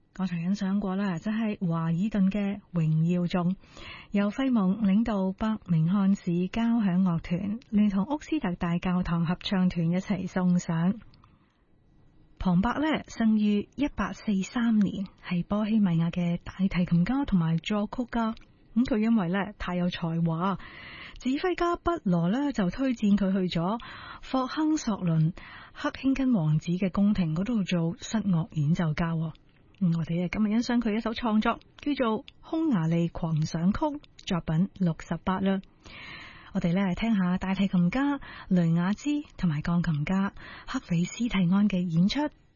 剛才欣賞過啦，就係華爾頓嘅榮耀頌，由費蒙領導伯明翰市交響樂團聯同屋斯特大教堂合唱團一齊送上。龐伯呢，生於1843年，係波希米亞嘅大提琴家同埋作曲家。咁佢因為呢太有才華，指揮家畢羅呢就推薦佢去咗霍亨索倫克興根王子嘅宮廷嗰度做室樂演奏家。我哋今日欣賞佢一首創作，叫做《匈牙利狂想曲》，作品68啦。我哋嚟聽下大提琴家雷雅茲同埋鋼琴家克里斯蒂安嘅演出。